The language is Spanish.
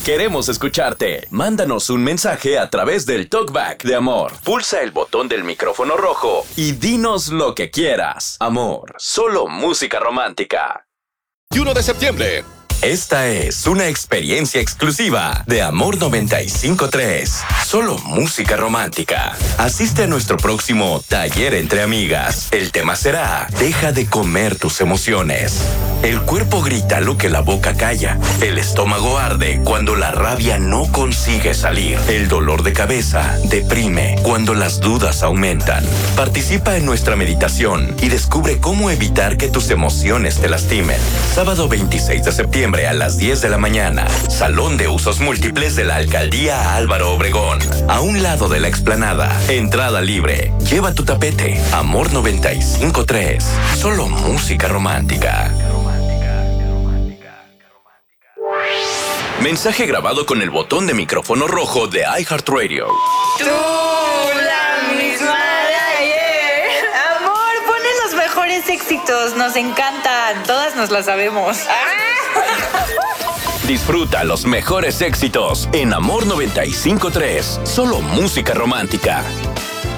Queremos escucharte. Mándanos un mensaje a través del TalkBack de Amor. Pulsa el botón del micrófono rojo y dinos lo que quieras. Amor, solo música romántica. 1 de septiembre. Esta es una experiencia exclusiva de Amor 95.3. Solo música romántica. Asiste a nuestro próximo taller entre amigas. El tema será: deja de comer tus emociones. El cuerpo grita lo que la boca calla. El estómago arde cuando la rabia no consigue salir. El dolor de cabeza deprime cuando las dudas aumentan. Participa en nuestra meditación y descubre cómo evitar que tus emociones te lastimen. Sábado 26 de septiembre a las 10 de la mañana. Salón de usos múltiples de la Alcaldía Álvaro Obregón. A un lado de la explanada. Entrada libre. Lleva tu tapete. Amor 95.3. Solo música romántica. Mensaje grabado con el botón de micrófono rojo de iHeartRadio. Tú, la misma de ayer. Amor, pones los mejores éxitos. Nos encantan. Todas nos las sabemos. Disfruta los mejores éxitos en Amor 95.3. Solo música romántica.